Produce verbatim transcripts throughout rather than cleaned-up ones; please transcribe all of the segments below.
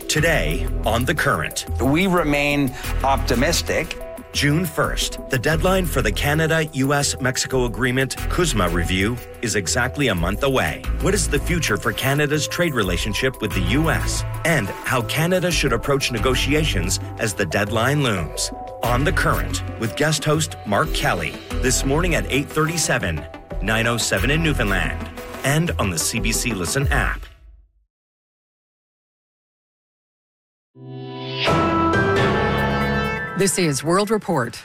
Today on The Current. We remain optimistic. June first, the deadline for the Canada-U S-Mexico Agreement CUSMA review is exactly a month away. What is the future for Canada's trade relationship with the U S? And how Canada should approach negotiations as the deadline looms. On The Current, with guest host Mark Kelly, this morning at eight thirty-seven, nine oh seven in Newfoundland, and on the C B C Listen app. This is World Report.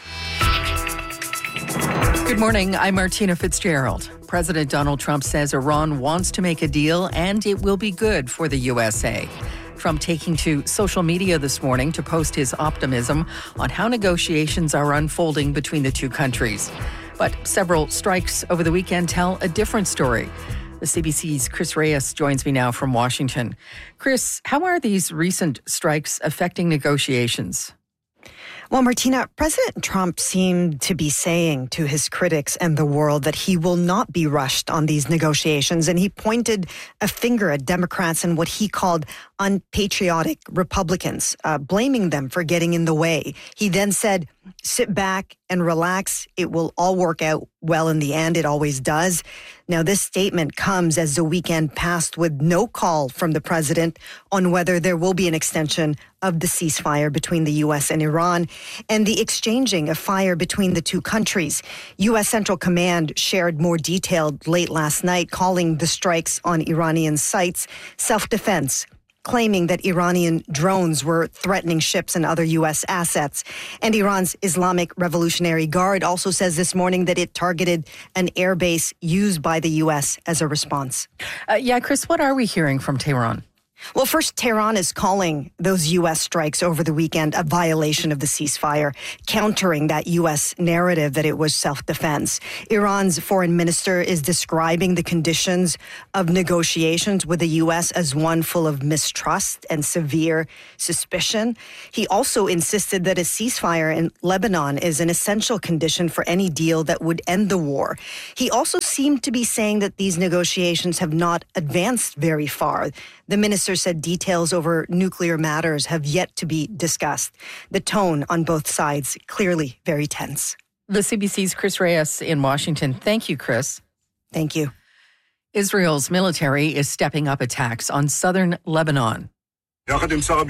Good morning, I'm Martina Fitzgerald. President Donald Trump says Iran wants to make a deal and it will be good for the U S A. Trump taking to social media this morning to post his optimism on how negotiations are unfolding between the two countries. But several strikes over the weekend tell a different story. The C B C's Chris Reyes joins me now from Washington. Chris, how are these recent strikes affecting negotiations? Well, Martina, President Trump seemed to be saying to his critics and the world that he will not be rushed on these negotiations. And he pointed a finger at Democrats and what he called unpatriotic Republicans, uh, blaming them for getting in the way. He then said, sit back and relax. It will all work out well in the end. It always does. Now, this statement comes as the weekend passed with no call from the president on whether there will be an extension of the ceasefire between the U S and Iran and the exchanging of fire between the two countries. U S Central Command shared more detail late last night, calling the strikes on Iranian sites self-defense, claiming that Iranian drones were threatening ships and other U S assets. And Iran's Islamic Revolutionary Guard also says this morning that it targeted an airbase used by the U S as a response. Uh, yeah, Chris, what are we hearing from Tehran? Well, first, Tehran is calling those U S strikes over the weekend a violation of the ceasefire, countering that U S narrative that it was self-defense. Iran's foreign minister is describing the conditions of negotiations with the U S as one full of mistrust and severe suspicion. He also insisted that a ceasefire in Lebanon is an essential condition for any deal that would end the war. He also seemed to be saying that these negotiations have not advanced very far. The minister said details over nuclear matters have yet to be discussed. The tone on both sides clearly very tense. The C B C's Chris Reyes in Washington. Thank you, Chris. Thank you. Israel's military is stepping up attacks on southern Lebanon. Prime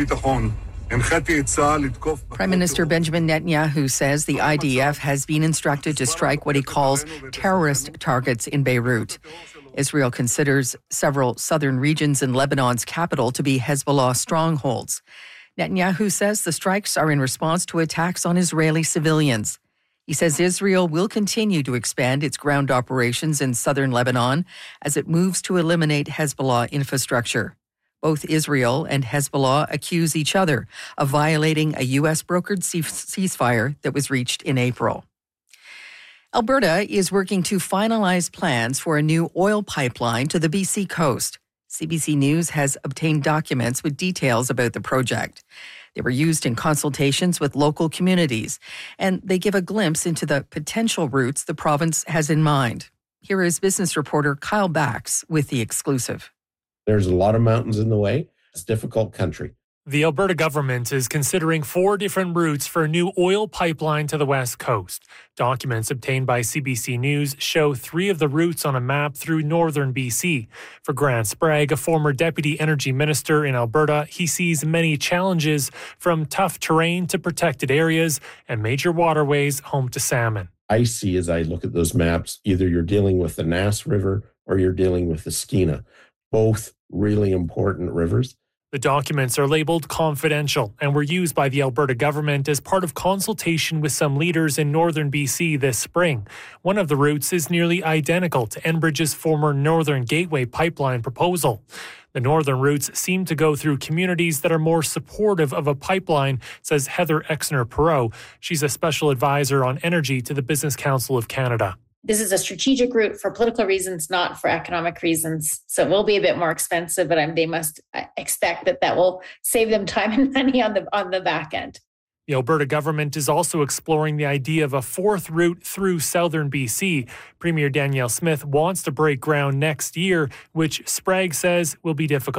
Minister Benjamin Netanyahu says the I D F has been instructed to strike what he calls terrorist targets in Beirut. Israel considers several southern regions in Lebanon's capital to be Hezbollah strongholds. Netanyahu says the strikes are in response to attacks on Israeli civilians. He says Israel will continue to expand its ground operations in southern Lebanon as it moves to eliminate Hezbollah infrastructure. Both Israel and Hezbollah accuse each other of violating a U S-brokered ceasefire that was reached in April. Alberta is working to finalize plans for a new oil pipeline to the B C coast. C B C News has obtained documents with details about the project. They were used in consultations with local communities, and they give a glimpse into the potential routes the province has in mind. Here is business reporter Kyle Bax with the exclusive. There's a lot of mountains in the way. It's a difficult country. The Alberta government is considering four different routes for a new oil pipeline to the west coast. Documents obtained by C B C News show three of the routes on a map through northern B C. For Grant Sprague, a former deputy energy minister in Alberta, he sees many challenges from tough terrain to protected areas and major waterways home to salmon. I see as I look at those maps, either you're dealing with the Nass River or you're dealing with the Skeena, both really important rivers. The documents are labeled confidential and were used by the Alberta government as part of consultation with some leaders in northern B C this spring. One of the routes is nearly identical to Enbridge's former Northern Gateway pipeline proposal. The northern routes seem to go through communities that are more supportive of a pipeline, says Heather Exner-Perot. She's a special advisor on energy to the Business Council of Canada. This is a strategic route for political reasons, not for economic reasons. So it will be a bit more expensive, but I'm, they must expect that that will save them time and money on the on the back end. The Alberta government is also exploring the idea of a fourth route through southern B C. Premier Danielle Smith wants to break ground next year, which Sprague says will be difficult.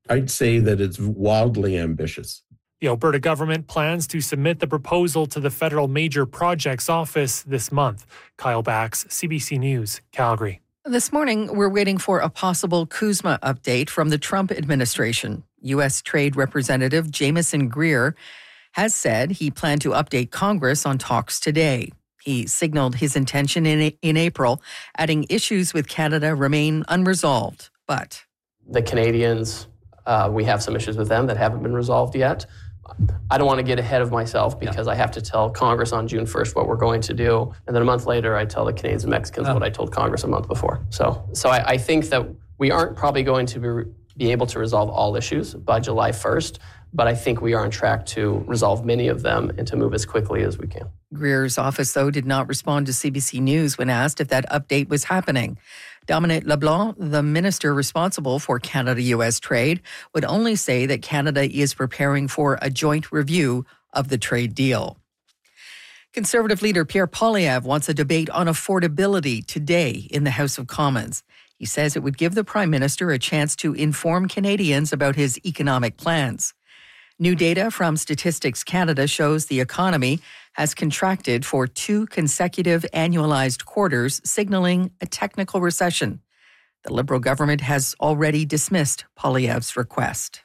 I'd say that it's wildly ambitious. The Alberta government plans to submit the proposal to the Federal Major Projects Office this month. Kyle Bax, C B C News, Calgary. This morning, we're waiting for a possible CUSMA update from the Trump administration. U S Trade Representative Jamieson Greer has said he planned to update Congress on talks today. He signaled his intention in, in April, adding issues with Canada remain unresolved. But the Canadians, uh, we have some issues with them that haven't been resolved yet. I don't want to get ahead of myself because yeah. I have to tell Congress on June first what we're going to do. And then a month later, I tell the Canadians and Mexicans oh. what I told Congress a month before. So so I, I think that we aren't probably going to be, be able to resolve all issues by July first, but I think we are on track to resolve many of them and to move as quickly as we can. Greer's office, though, did not respond to C B C News when asked if that update was happening. Dominic LeBlanc, the minister responsible for Canada-U S trade, would only say that Canada is preparing for a joint review of the trade deal. Conservative leader Pierre Poilievre wants a debate on affordability today in the House of Commons. He says it would give the Prime Minister a chance to inform Canadians about his economic plans. New data from Statistics Canada shows the economy has contracted for two consecutive annualized quarters, signaling a technical recession. The Liberal government has already dismissed Poilievre's request.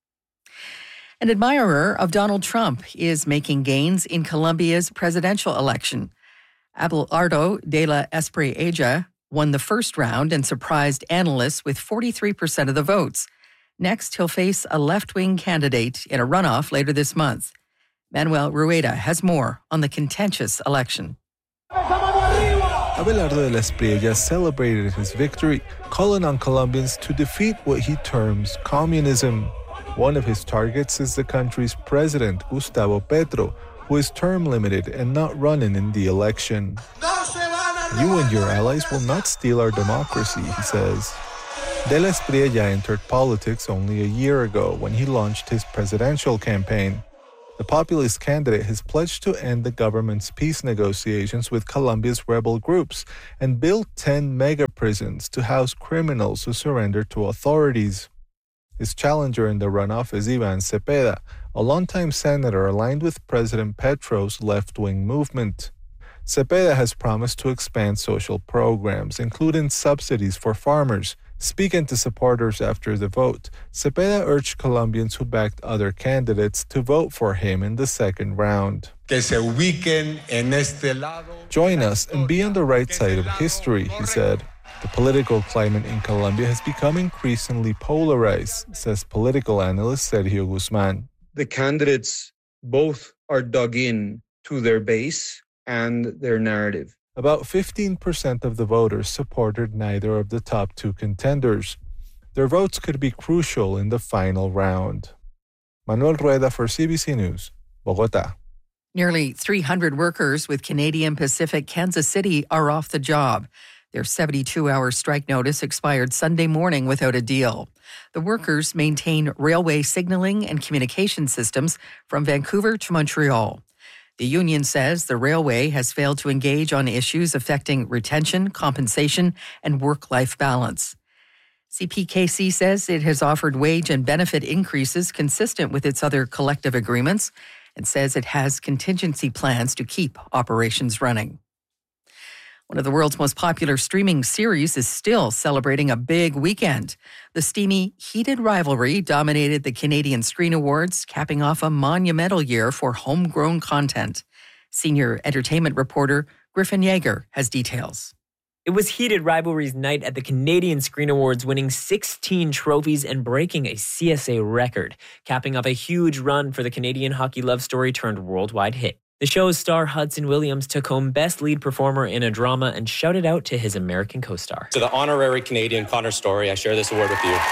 An admirer of Donald Trump is making gains in Colombia's presidential election. Abelardo de la Espriella won the first round and surprised analysts with forty-three percent of the votes. Next, he'll face a left-wing candidate in a runoff later this month. Manuel Rueda has more on the contentious election. Abelardo de la Espriella celebrated his victory, calling on Colombians to defeat what he terms communism. One of his targets is the country's president, Gustavo Petro, who is term limited and not running in the election. You and your allies will not steal our democracy, he says. De la Espriella entered politics only a year ago when he launched his presidential campaign. The populist candidate has pledged to end the government's peace negotiations with Colombia's rebel groups and build ten mega prisons to house criminals who surrender to authorities. His challenger in the runoff is Ivan Cepeda, a longtime senator aligned with President Petro's left-wing movement. Cepeda has promised to expand social programs, including subsidies for farmers. Speaking to supporters after the vote, Cepeda urged Colombians who backed other candidates to vote for him in the second round. Join us and be on the right side of history, he said. The political climate in Colombia has become increasingly polarized, says political analyst Sergio Guzman. The candidates both are dug in to their base and their narrative. About fifteen percent of the voters supported neither of the top two contenders. Their votes could be crucial in the final round. Manuel Rueda for C B C News, Bogotá. Nearly three hundred workers with Canadian Pacific Kansas City are off the job. Their seventy-two hour strike notice expired Sunday morning without a deal. The workers maintain railway signaling and communication systems from Vancouver to Montreal. The union says the railway has failed to engage on issues affecting retention, compensation, and work-life balance. C P K C says it has offered wage and benefit increases consistent with its other collective agreements and says it has contingency plans to keep operations running. One of the world's most popular streaming series is still celebrating a big weekend. The steamy Heated Rivalry dominated the Canadian Screen Awards, capping off a monumental year for homegrown content. Senior entertainment reporter Griffin Yeager has details. It was Heated Rivalry's night at the Canadian Screen Awards, winning sixteen trophies and breaking a C S A record, capping off a huge run for the Canadian hockey love story turned worldwide hit. The show's star Hudson Williams took home Best Lead Performer in a Drama and shouted out to his American co-star. To the honorary Canadian Connor Story, I share this award with you.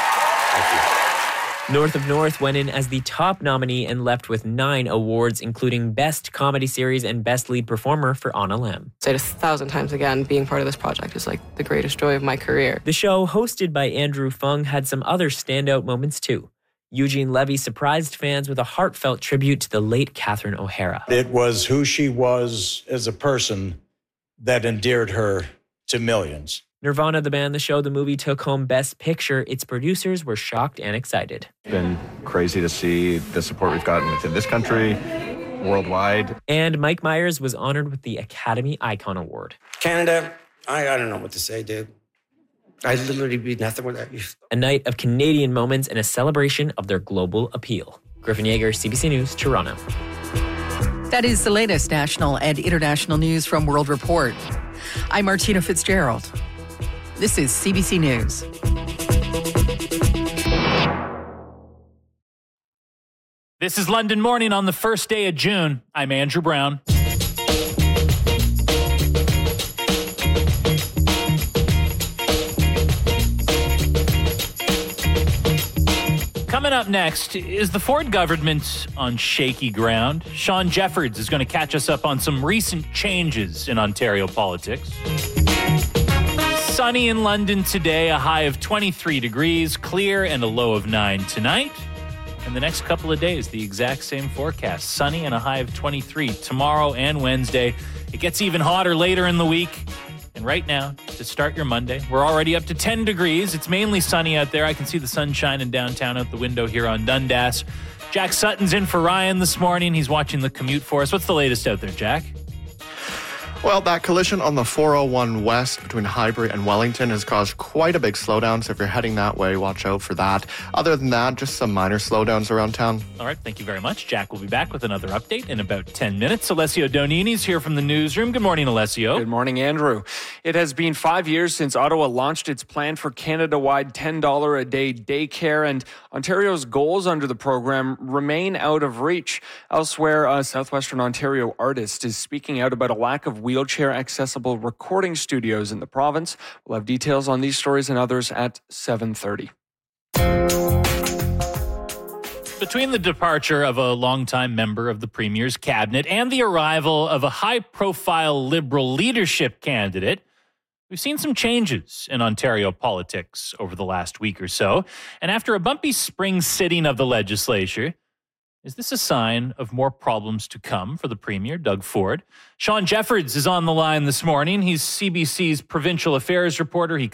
Thank you. North of North went in as the top nominee and left with nine awards, including Best Comedy Series and Best Lead Performer for Anna Lam. Say it a thousand times again, being part of this project is like the greatest joy of my career. The show, hosted by Andrew Fung, had some other standout moments too. Eugene Levy surprised fans with a heartfelt tribute to the late Catherine O'Hara. It was who she was as a person that endeared her to millions. Nirvana, the band, the show, the movie took home Best Picture. Its producers were shocked and excited. It's been crazy to see the support we've gotten within this country, worldwide. And Mike Myers was honored with the Academy Icon Award. Canada, I, I don't know what to say, dude. I'd literally be nothing without you. A night of Canadian moments and a celebration of their global appeal. Griffin Yeager, C B C News, Toronto. That is the latest national and international news from World Report. I'm Martina Fitzgerald. This is C B C News. This is London Morning on the first day of June. I'm Andrew Brown. Coming up next, is the Ford government on shaky ground? Sean Jeffords is going to catch us up on some recent changes in Ontario politics. Sunny in London today, a high of twenty-three degrees, clear and a low of nine tonight. And the next couple of days, the exact same forecast. Sunny and a high of twenty-three tomorrow and Wednesday. It gets even hotter later in the week. And right now, to start your Monday, we're already up to ten degrees. It's mainly sunny out there. I can see the sun shining downtown out the window here on Dundas. Jack Sutton's in for Ryan this morning. He's watching the commute for us. What's the latest out there, Jack? Well, that collision on the four oh one West between Highbury and Wellington has caused quite a big slowdown, so if you're heading that way, watch out for that. Other than that, just some minor slowdowns around town. All right, thank you very much. Jack will be back with another update in about ten minutes. Alessio Donini's here from the newsroom. Good morning, Alessio. Good morning, Andrew. It has been five years since Ottawa launched its plan for Canada-wide ten dollars a day daycare, and Ontario's goals under the program remain out of reach. Elsewhere, a Southwestern Ontario artist is speaking out about a lack of wheelchair-accessible recording studios in the province. We'll have details on these stories and others at seven thirty. Between the departure of a longtime member of the Premier's cabinet and the arrival of a high-profile Liberal leadership candidate, we've seen some changes in Ontario politics over the last week or so. And after a bumpy spring sitting of the legislature, is this a sign of more problems to come for the Premier, Doug Ford? Sean Jeffords is on the line this morning. He's C B C's provincial affairs reporter. He